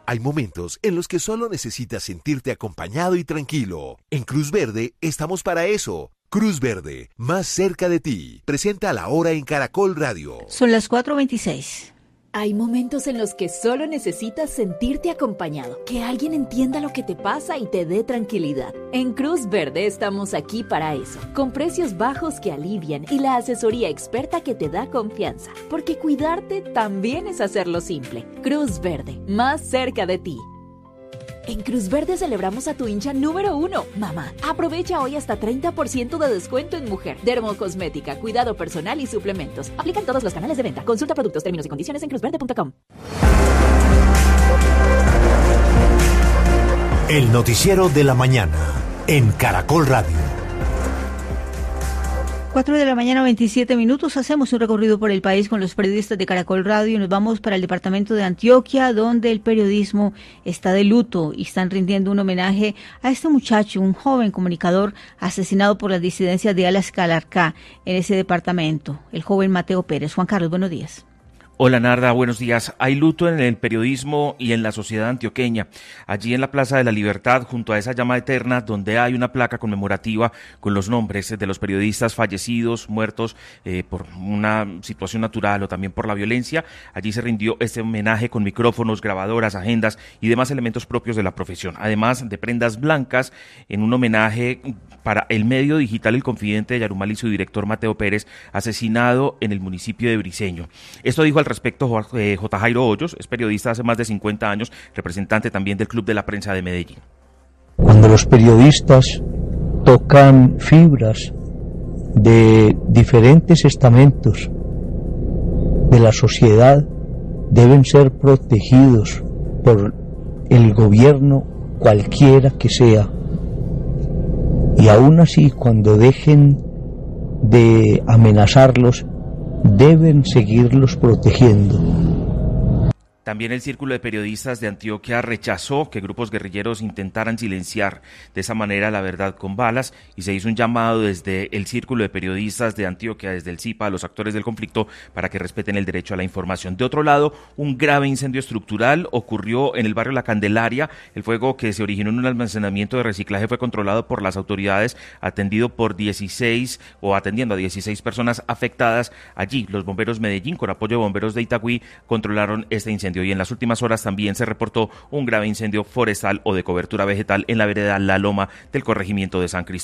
Hay momentos en los que solo necesitas sentirte acompañado y tranquilo. En Cruz Verde estamos para eso. Cruz Verde, más cerca de ti. Presenta La Hora en Caracol Radio. Son las 4:26. Hay momentos en los que solo necesitas sentirte acompañado, que alguien entienda lo que te pasa y te dé tranquilidad. En Cruz Verde estamos aquí para eso, con precios bajos que alivian y la asesoría experta que te da confianza, porque cuidarte también es hacerlo simple. Cruz Verde, más cerca de ti. En Cruz Verde celebramos a tu hincha número 1, mamá. Aprovecha hoy hasta 30% de descuento en mujer, dermocosmética, cuidado personal y suplementos. Aplican todos los canales de venta. Consulta productos, términos y condiciones en cruzverde.com. El noticiero de la mañana en Caracol Radio. 4:27 a.m. Hacemos un recorrido por el país con los periodistas de Caracol Radio y nos vamos para el departamento de Antioquia, donde el periodismo está de luto y están rindiendo un homenaje a este muchacho, un joven comunicador asesinado por las disidencias de Alas Calarcá en ese departamento, el joven Mateo Pérez. Juan Carlos, buenos días. Hola Narda, buenos días. Hay luto en el periodismo y en la sociedad antioqueña. Allí en la Plaza de la Libertad, junto a esa llama eterna, donde hay una placa conmemorativa con los nombres de los periodistas fallecidos, muertos por una situación natural o también por la violencia, allí se rindió este homenaje con micrófonos, grabadoras, agendas y demás elementos propios de la profesión, además de prendas blancas, en un homenaje para el medio digital El Confidente de Yarumal y su director Mateo Pérez, asesinado en el municipio de Briceño. Esto dijo al respecto J. Jairo Hoyos, es periodista hace más de 50 años, representante también del Club de la Prensa de Medellín. Cuando los periodistas tocan fibras de diferentes estamentos de la sociedad, deben ser protegidos por el gobierno cualquiera que sea. Y aún así, cuando dejen de amenazarlos, deben seguirlos protegiendo. También el Círculo de Periodistas de Antioquia rechazó que grupos guerrilleros intentaran silenciar de esa manera la verdad con balas y se hizo un llamado desde el Círculo de Periodistas de Antioquia, desde el CIPA, a los actores del conflicto para que respeten el derecho a la información. De otro lado, un grave incendio estructural ocurrió en el barrio La Candelaria. El fuego que se originó en un almacenamiento de reciclaje fue controlado por las autoridades, atendiendo a 16 personas afectadas. Allí, los bomberos Medellín, con apoyo de bomberos de Itagüí, controlaron este incendio. Y en las últimas horas también se reportó un grave incendio forestal o de cobertura vegetal en la vereda La Loma del corregimiento de San Cristóbal.